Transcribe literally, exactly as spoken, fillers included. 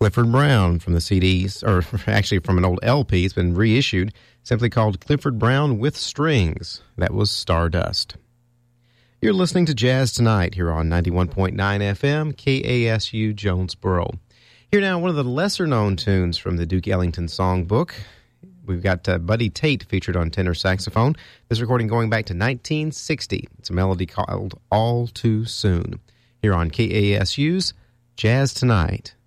Clifford Brown from the C Ds, or actually from an old L P. It's been reissued, simply called Clifford Brown with Strings. That was Stardust. You're listening to Jazz Tonight here on ninety-one point nine F M, K A S U Jonesboro. Here now, one of the lesser-known tunes from the Duke Ellington Songbook. We've got uh, Buddy Tate featured on tenor saxophone. This recording going back to nineteen sixty. It's a melody called All Too Soon. Here on K A S U's Jazz Tonight.